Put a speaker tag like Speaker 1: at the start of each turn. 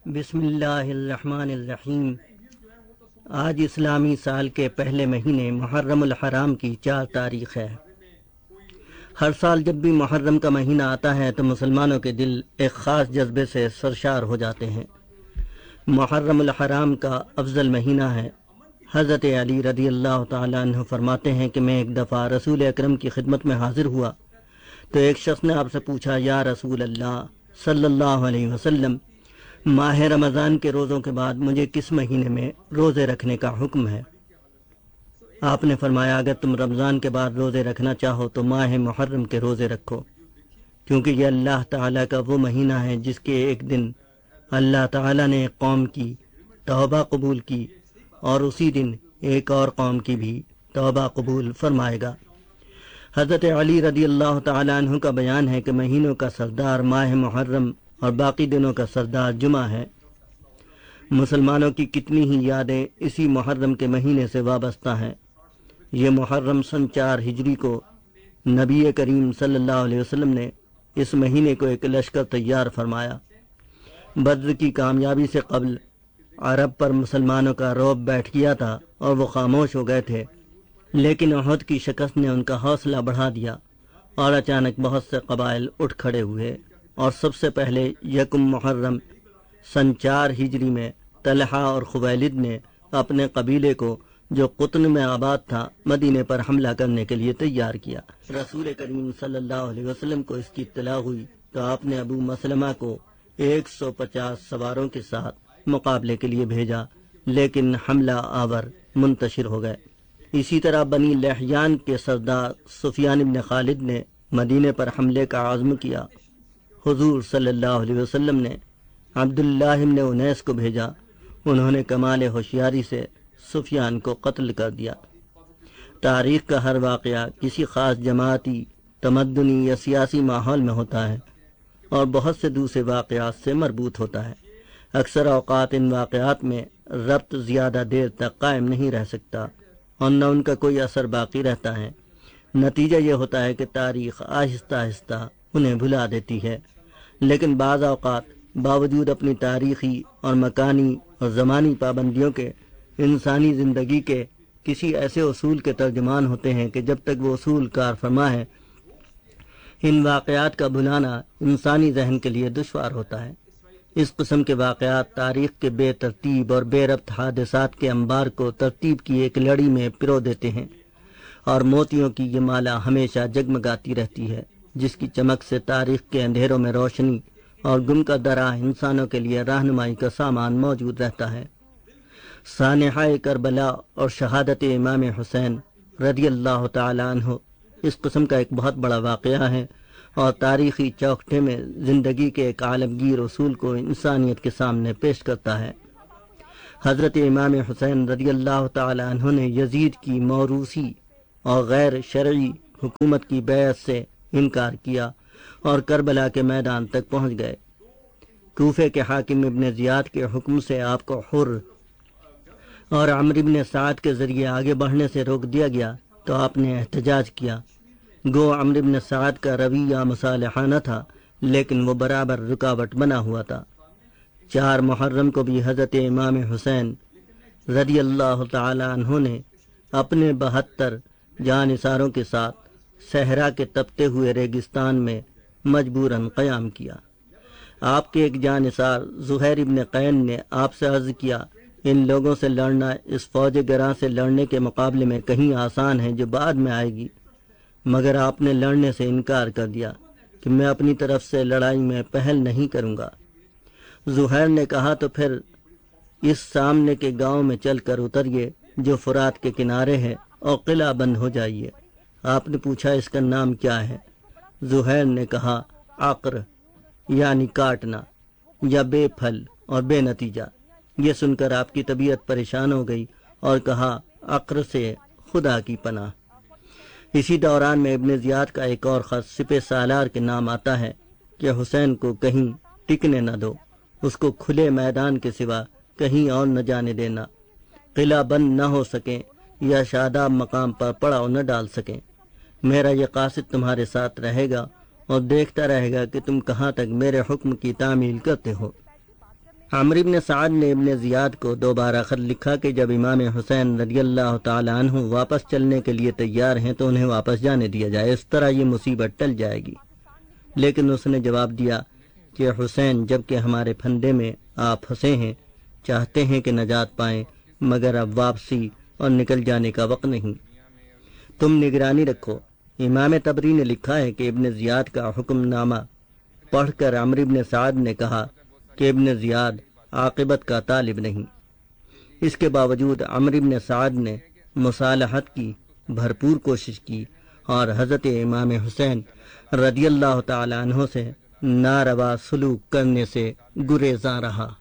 Speaker 1: بسم اللہ الرحمن الرحیم۔ آج اسلامی سال کے پہلے مہینے محرم الحرام کی 4 تاریخ ہے۔ ہر سال جب بھی محرم کا مہینہ آتا ہے تو مسلمانوں کے دل ایک خاص جذبے سے سرشار ہو جاتے ہیں۔ محرم الحرام کا افضل مہینہ ہے۔ حضرت علی رضی اللہ تعالیٰ عنہ فرماتے ہیں کہ میں ایک دفعہ رسول اکرم کی خدمت میں حاضر ہوا تو ایک شخص نے آپ سے پوچھا، یا رسول اللہ صلی اللہ علیہ وسلم، ماہ رمضان کے روزوں کے بعد مجھے کس مہینے میں روزے رکھنے کا حکم ہے؟ آپ نے فرمایا، اگر تم رمضان کے بعد روزے رکھنا چاہو تو ماہ محرم کے روزے رکھو، کیونکہ یہ اللہ تعالیٰ کا وہ مہینہ ہے جس کے ایک دن اللہ تعالیٰ نے ایک قوم کی توبہ قبول کی اور اسی دن ایک اور قوم کی بھی توبہ قبول فرمائے گا۔ حضرت علی رضی اللہ تعالیٰ عنہ کا بیان ہے کہ مہینوں کا سردار ماہ محرم اور باقی دنوں کا سردار جمعہ ہے۔ مسلمانوں کی کتنی ہی یادیں اسی محرم کے مہینے سے وابستہ ہیں۔ یہ محرم سن 4 ہجری کو نبی کریم صلی اللہ علیہ وسلم نے اس مہینے کو ایک لشکر تیار فرمایا۔ بدر کی کامیابی سے قبل عرب پر مسلمانوں کا رعب بیٹھ گیا تھا اور وہ خاموش ہو گئے تھے، لیکن احد کی شکست نے ان کا حوصلہ بڑھا دیا اور اچانک بہت سے قبائل اٹھ کھڑے ہوئے، اور سب سے پہلے یکم محرم سن 4 ہجری میں طلحہ اور خویلد نے اپنے قبیلے کو جو قطن میں آباد تھا مدینے پر حملہ کرنے کے لیے تیار کیا۔ رسول کریم صلی اللہ علیہ وسلم کو اس کی اطلاع ہوئی تو آپ نے ابو مسلمہ کو 150 سواروں کے ساتھ مقابلے کے لیے بھیجا، لیکن حملہ آور منتشر ہو گئے۔ اسی طرح بنی لحیان کے سردار سفیان بن خالد نے مدینے پر حملے کا عزم کیا۔ حضور صلی اللہ علیہ وسلم نے عبداللہ بن انیس کو بھیجا، انہوں نے کمال ہوشیاری سے سفیان کو قتل کر دیا۔ تاریخ کا ہر واقعہ کسی خاص جماعتی، تمدنی یا سیاسی ماحول میں ہوتا ہے اور بہت سے دوسرے واقعات سے مربوط ہوتا ہے۔ اکثر اوقات ان واقعات میں ربط زیادہ دیر تک قائم نہیں رہ سکتا اور نہ ان کا کوئی اثر باقی رہتا ہے۔ نتیجہ یہ ہوتا ہے کہ تاریخ آہستہ آہستہ انہیں بھلا دیتی ہے، لیکن بعض اوقات باوجود اپنی تاریخی اور مکانی اور زمانی پابندیوں کے انسانی زندگی کے کسی ایسے اصول کے ترجمان ہوتے ہیں کہ جب تک وہ اصول کار فرما ہے، ان واقعات کا بھلانا انسانی ذہن کے لیے دشوار ہوتا ہے۔ اس قسم کے واقعات تاریخ کے بے ترتیب اور بے ربط حادثات کے انبار کو ترتیب کی ایک لڑی میں پرو دیتے ہیں، اور موتیوں کی یہ مالا ہمیشہ جگمگاتی رہتی ہے، جس کی چمک سے تاریخ کے اندھیروں میں روشنی اور گم کا درا انسانوں کے لیے رہنمائی کا سامان موجود رہتا ہے۔ سانحہ کربلا اور شہادت امام حسین رضی اللہ تعالی عنہ اس قسم کا ایک بہت بڑا واقعہ ہے اور تاریخی چوکھٹے میں زندگی کے ایک عالمگیر اصول کو انسانیت کے سامنے پیش کرتا ہے۔ حضرت امام حسین رضی اللہ تعالی عنہ نے یزید کی موروثی اور غیر شرعی حکومت کی بیعت سے انکار کیا اور کربلا کے میدان تک پہنچ گئے۔ کوفے کے حاکم ابن زیاد کے حکم سے آپ کو حر اور عمرو بن سعد کے ذریعے آگے بڑھنے سے روک دیا گیا تو آپ نے احتجاج کیا۔ گو عمرو بن سعد کا رویہ مصالحانہ تھا، لیکن وہ برابر رکاوٹ بنا ہوا تھا۔ 4 محرم کو بھی حضرت امام حسین رضی اللہ تعالی عنہ نے اپنے 72 جانثاروں کے ساتھ صحرا کے تپتے ہوئے ریگستان میں مجبوراً قیام کیا۔ آپ کے ایک جانثار زہیر ابن قین نے آپ سے عرض کیا، ان لوگوں سے لڑنا اس فوج گراں سے لڑنے کے مقابلے میں کہیں آسان ہے جو بعد میں آئے گی، مگر آپ نے لڑنے سے انکار کر دیا کہ میں اپنی طرف سے لڑائی میں پہل نہیں کروں گا۔ زہیر نے کہا، تو پھر اس سامنے کے گاؤں میں چل کر اتریے جو فرات کے کنارے ہے اور قلعہ بند ہو جائیے۔ آپ نے پوچھا، اس کا نام کیا ہے؟ زہیر نے کہا، عقر، یعنی کاٹنا یا بے پھل اور بے نتیجہ۔ یہ سن کر آپ کی طبیعت پریشان ہو گئی اور کہا، عقر سے خدا کی پناہ۔ اسی دوران میں ابن زیاد کا ایک اور خط سپہ سالار کے نام آتا ہے کہ حسین کو کہیں ٹکنے نہ دو، اس کو کھلے میدان کے سوا کہیں اور نہ جانے دینا، قلعہ بند نہ ہو سکیں یا شاداب مقام پر پڑاؤ نہ ڈال سکیں۔ میرا یہ قاصد تمہارے ساتھ رہے گا اور دیکھتا رہے گا کہ تم کہاں تک میرے حکم کی تعمیل کرتے ہو۔ عمرو بن سعد نے ابن زیاد کو دوبارہ خط لکھا کہ جب امام حسین رضی اللہ تعالی عنہ واپس چلنے کے لیے تیار ہیں تو انہیں واپس جانے دیا جائے، اس طرح یہ مصیبت ٹل جائے گی۔ لیکن اس نے جواب دیا کہ حسین جب کہ ہمارے پھندے میں آپ پھنسے ہیں، چاہتے ہیں کہ نجات پائیں، مگر اب واپسی اور نکل جانے کا وقت نہیں، تم نگرانی رکھو۔ امام طبری نے لکھا ہے کہ ابن زیاد کا حکم نامہ پڑھ کر عمرو بن سعد نے کہا کہ ابن زیاد عاقبت کا طالب نہیں۔ اس کے باوجود عمرو بن سعد نے مصالحت کی بھرپور کوشش کی اور حضرت امام حسین رضی اللہ تعالی عنہ سے ناروا سلوک کرنے سے گریزاں رہا۔